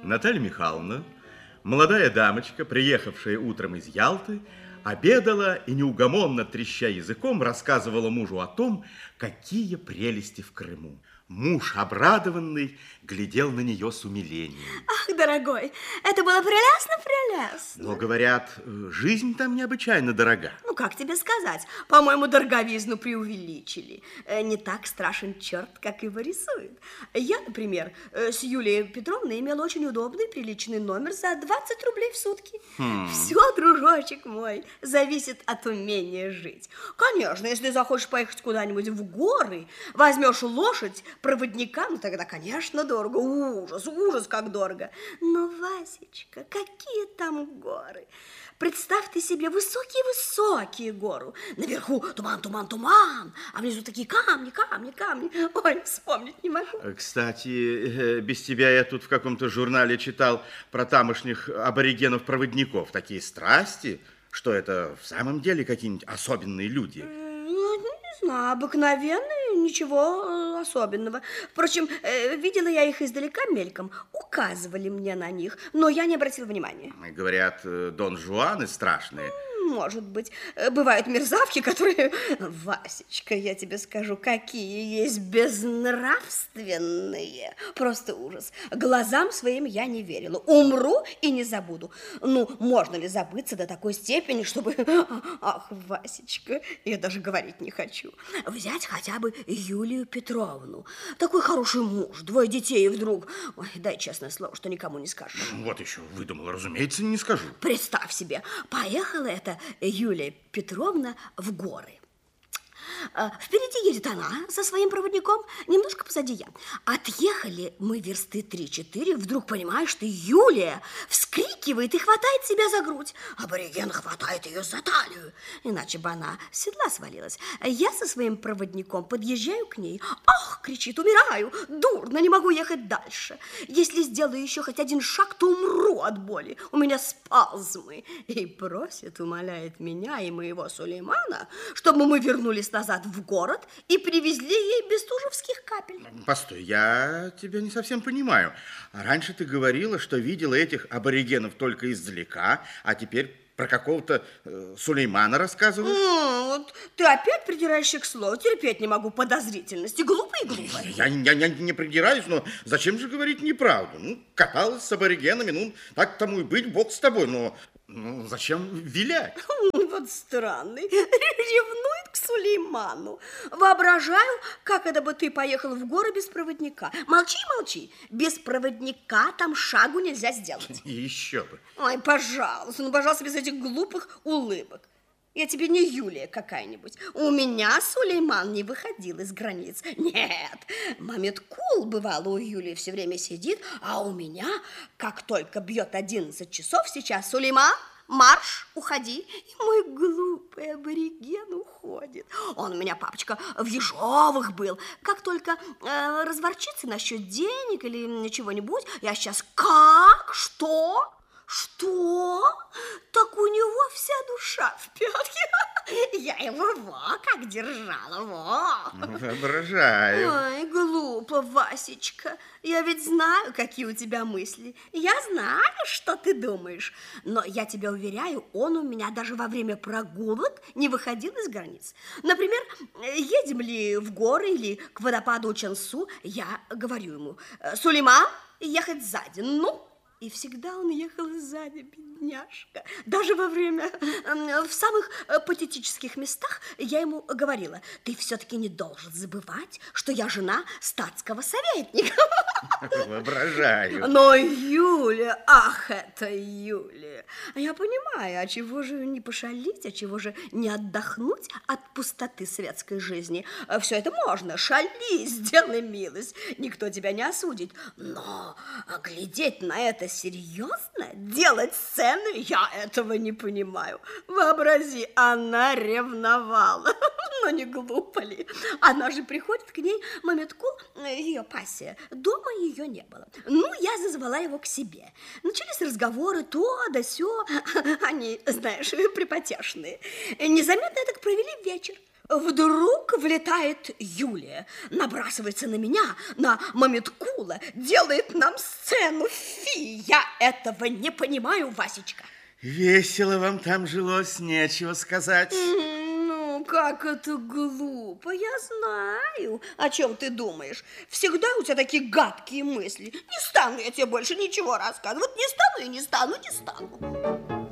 Наталья Михайловна, молодая дамочка, приехавшая утром из Ялты, обедала и неугомонно, треща языком, рассказывала мужу о том, какие прелести в Крыму. Муж, обрадованный, глядел на нее с умилением. Ах, дорогой, это было прелестно-прелестно. Но, говорят, жизнь там необычайно дорога. Ну, как тебе сказать? По-моему, дороговизну преувеличили. Не так страшен черт, как его рисуют. Я, например, с Юлией Петровной имела очень удобный, приличный номер за 20 рублей в сутки. Все, дружочек мой, зависит от умения жить. Конечно, если захочешь поехать куда-нибудь в горы, возьмешь лошадь, проводника, ну тогда, конечно, дорого. Ужас, ужас, как дорого. Но, Васечка, какие там горы? Представь ты себе высокие-высокие горы. Наверху туман, туман, туман, а внизу такие камни, камни, камни. Ой, вспомнить не могу. Кстати, без тебя я тут в каком-то журнале читал про тамошних аборигенов-проводников. Такие страсти, что это в самом деле какие-нибудь особенные люди. Не знаю, обыкновенные, ничего особенного. Впрочем, видела я их издалека мельком, указывали мне на них, но я не обратила внимания. Говорят, Дон Жуаны страшные. Может быть. Бывают мерзавки, которые... Васечка, я тебе скажу, какие есть безнравственные. Просто ужас. Глазам своим я не верила. Умру и не забуду. Ну, можно ли забыться до такой степени, чтобы... Ах, Васечка, я даже говорить не хочу. Взять хотя бы Юлию Петровну. Такой хороший муж, 2 детей, и вдруг... Ой, дай честное слово, что никому не скажу. Вот еще выдумала, разумеется, не скажу. Представь себе, поехала эта Юлия Петровна в горы. Впереди едет она со своим проводником, немножко позади я. Отъехали мы версты 3-4, вдруг понимаешь, что Юлия вскрикивает и хватает себя за грудь. Абориген хватает ее за талию, иначе бы она с седла свалилась. Я со своим проводником подъезжаю к ней. Ах, кричит, умираю, дурно, не могу ехать дальше. Если сделаю еще хоть один шаг, то умру от боли. У меня спазмы. И просит, умоляет меня и моего Сулеймана, чтобы мы вернулись назад в город и привезли ей бестужевских капель. Постой, я тебя не совсем понимаю. Раньше ты говорила, что видела этих аборигенов только издалека, а теперь про какого-то Сулеймана рассказываешь? Вот ты опять придираешься к слову. Терпеть не могу подозрительности. Глупый и глупый. Я не придираюсь, но зачем же говорить неправду? Ну, каталась с аборигенами, ну, так тому и быть, бог с тобой, но... Ну, зачем вилять? Вот странный. Ревнует к Сулейману. Воображаю, как это бы ты поехал в горы без проводника. Молчи, молчи. Без проводника там шагу нельзя сделать. Еще бы. Ой, пожалуйста, ну, пожалуйста, без этих глупых улыбок. Я тебе не Юлия какая-нибудь. У меня Сулейман не выходил из границ. Нет, Мамед-Кул, бывало, у Юлии все время сидит, а у меня, как только бьет 11 часов сейчас, Сулейман, марш, уходи. И мой глупый абориген уходит. Он у меня, папочка, в ежовых был. Как только разворчится насчет денег или чего-нибудь, я сейчас как? Что? Что? Так у него вся душа в пятке. Я его как держала, Воображаю. Ой, глупо, Васечка. Я ведь знаю, какие у тебя мысли. Я знаю, что ты думаешь. Но я тебя уверяю, он у меня даже во время прогулок не выходил из границ. Например, едем ли в горы или к водопаду Чансу, я говорю ему: Сулейман, ехать сзади. Ну, и всегда он ехал сзади, бедняжка. Даже во время, в самых патетических местах я ему говорила: ты все-таки не должен забывать, что я жена статского советника. Воображаю. Но Юля, ах, это Юля. Я понимаю, а чего же не пошалить, а чего же не отдохнуть от пустоты светской жизни? Все это можно, шали, сделай милость, никто тебя не осудит. Но глядеть на это серьезно, делать сцены, я этого не понимаю. Вообрази, она ревновала. Но не глупо ли? Она же приходит к ней, Мамед-Кул, ее пассия. Дома ее не было. Ну, я зазвала его к себе. Начались разговоры, то да сё. Они, знаешь, припотешные. Незаметно так провели вечер. Вдруг влетает Юлия, набрасывается на меня, на Мамиткула, делает нам сцену. Фи, я этого не понимаю, Васечка. Весело вам там жилось, нечего сказать. Ну, как это глупо, я знаю, о чем ты думаешь. Всегда у тебя такие гадкие мысли. Не стану я тебе больше ничего рассказывать. Не стану и не стану, не стану.